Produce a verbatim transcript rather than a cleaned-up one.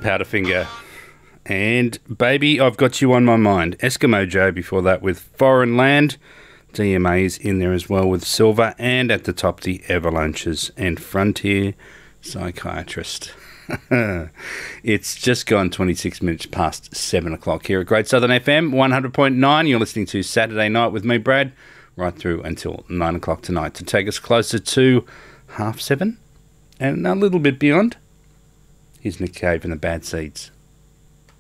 Powderfinger. And Baby, I've Got You on My Mind. Eskimo Joe before that with Foreign Land. D M A is in there as well with Silver. And at the top, the Avalanches and Frontier Psychiatrist. It's just gone twenty-six minutes past seven o'clock here at Great Southern F M, one hundred point nine. You're listening to Saturday Night with me, Brad, right through until nine o'clock tonight to take us closer to half seven and a little bit beyond. Here's Nick Cave and the Bad Seeds.